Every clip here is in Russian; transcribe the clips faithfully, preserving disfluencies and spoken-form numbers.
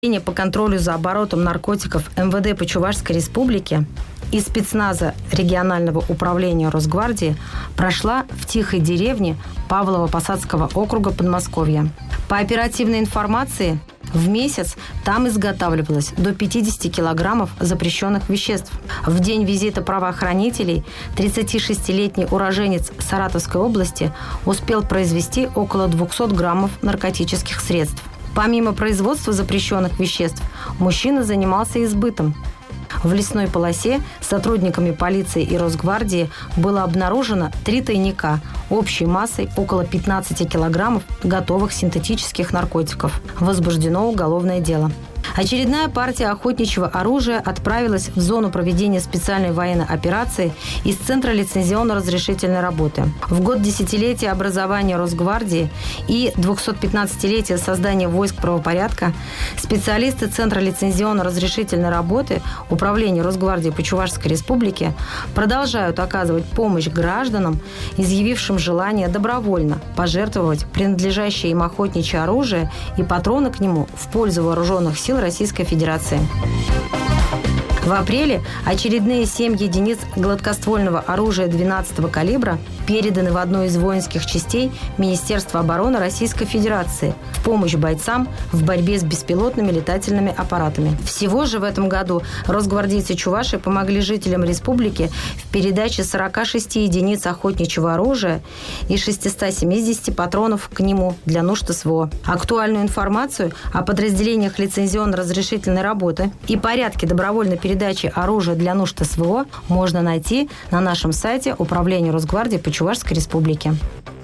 По контролю за оборотом наркотиков эм вэ дэ по Чувашской республике и спецназа регионального управления Росгвардии прошла в тихой деревне Павлово-Посадского округа Подмосковья. По оперативной информации, в месяц там изготавливалось до пятидесяти килограммов запрещенных веществ. В день визита правоохранителей тридцатишестилетний уроженец Саратовской области успел произвести около двухсот граммов наркотических средств. Помимо производства запрещенных веществ, мужчина занимался избытом. В лесной полосе сотрудниками полиции и Росгвардии было обнаружено три тайника общей массой около пятнадцати килограммов готовых синтетических наркотиков. Возбуждено уголовное дело. Очередная партия охотничьего оружия отправилась в зону проведения специальной военной операции из Центра лицензионно-разрешительной работы. В год десятилетия образования Росгвардии и двухсотпятнадцатилетия создания войск правопорядка специалисты Центра лицензионно-разрешительной работы Управления Росгвардии по Чувашской республике продолжают оказывать помощь гражданам, изъявившим желание добровольно пожертвовать принадлежащее им охотничье оружие и патроны к нему в пользу вооруженных сил Российской Федерации. В апреле очередные семь единиц гладкоствольного оружия двенадцатого калибра переданы в одну из воинских частей Министерства обороны Российской Федерации в помощь бойцам в борьбе с беспилотными летательными аппаратами. Всего же в этом году росгвардейцы Чувашии помогли жителям республики в передаче сорока шести единиц охотничьего оружия и шестисот семидесяти патронов к нему для нужд эс вэ о. Актуальную информацию о подразделениях лицензионно-разрешительной работы и порядке добровольной передачи передачи оружия для нужд эс вэ о можно найти на нашем сайте Управления Росгвардии по Чувашской республике.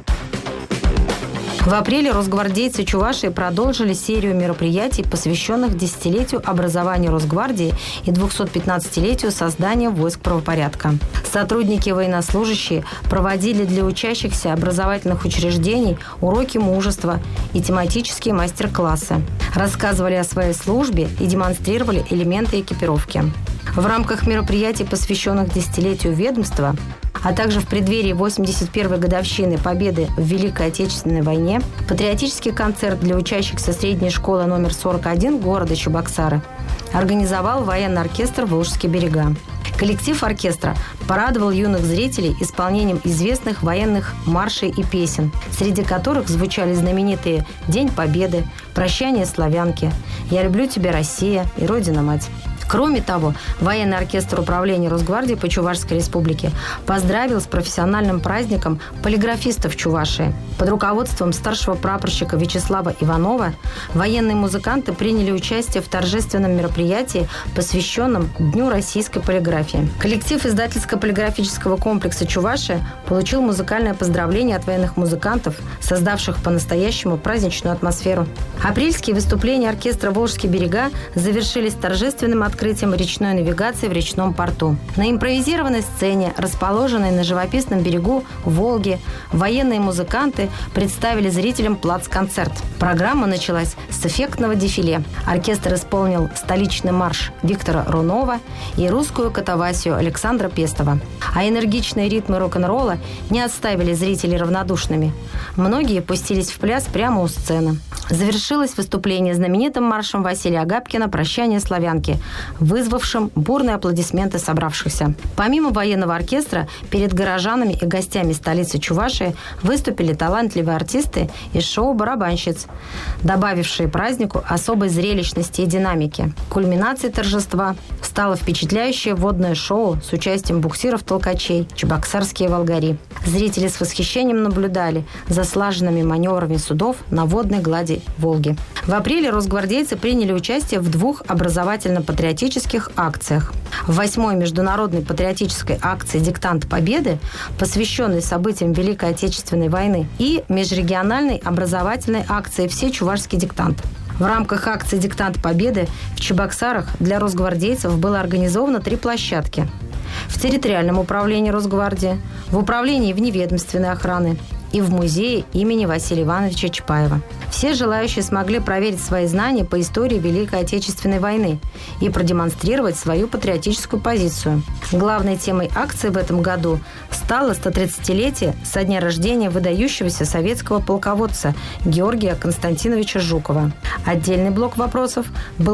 В апреле росгвардейцы Чувашии продолжили серию мероприятий, посвященных десятилетию образования Росгвардии и двухсотпятнадцатилетию создания войск правопорядка. Сотрудники и военнослужащие проводили для учащихся образовательных учреждений уроки мужества и тематические мастер-классы, рассказывали о своей службе и демонстрировали элементы экипировки. В рамках мероприятий, посвященных десятилетию ведомства, а также в преддверии восемьдесят первой годовщины победы в Великой Отечественной войне, патриотический концерт для учащихся средней школы номер сорок один города Чебоксары организовал военный оркестр «Волжские берега». Коллектив оркестра порадовал юных зрителей исполнением известных военных маршей и песен, среди которых звучали знаменитые «День Победы», «Прощание славянки», «Я люблю тебя, Россия» и «Родина-мать». Кроме того, военный оркестр Управления Росгвардии по Чувашской республике поздравил с профессиональным праздником полиграфистов Чувашии. Под руководством старшего прапорщика Вячеслава Иванова военные музыканты приняли участие в торжественном мероприятии, посвященном Дню российской полиграфии. Коллектив издательско-полиграфического комплекса Чувашия получил музыкальное поздравление от военных музыкантов, создавших по-настоящему праздничную атмосферу. Апрельские выступления оркестра «Волжские берега» завершились торжественным открытием открытием речной навигации в речном порту. На импровизированной сцене, расположенной на живописном берегу Волги, военные музыканты представили зрителям плац-концерт. Программа началась с эффектного дефиле. Оркестр исполнил столичный марш Виктора Рунова и русскую катавасию Александра Пестова. А энергичные ритмы рок-н-ролла не оставили зрителей равнодушными. Многие пустились в пляс прямо у сцены. Завершилось выступление знаменитым маршем Василия Агапкина «Прощание славянки», вызвавшим бурные аплодисменты собравшихся. Помимо военного оркестра, перед горожанами и гостями столицы Чувашии выступили талантливые артисты из шоу «Барабанщиц», добавившие празднику особой зрелищности и динамики. Кульминацией торжества стало впечатляющее водное шоу с участием буксиров-толкачей «Чебоксарские волгари». Зрители с восхищением наблюдали за слаженными маневрами судов на водной глади Волги. В апреле росгвардейцы приняли участие в двух образовательно-патриотических акциях. В восьмой международной патриотической акции «Диктант Победы», посвященной событиям Великой Отечественной войны, и межрегиональной образовательной акции «Все чувашский диктант». В рамках акции «Диктант Победы» в Чебоксарах для росгвардейцев было организовано три площадки. В территориальном управлении Росгвардии, в управлении вневедомственной охраны и в музее имени Василия Ивановича Чапаева. Все желающие смогли проверить свои знания по истории Великой Отечественной войны и продемонстрировать свою патриотическую позицию. Главной темой акции в этом году стало стотридцатилетие со дня рождения выдающегося советского полководца Георгия Константиновича Жукова. Отдельный блок вопросов был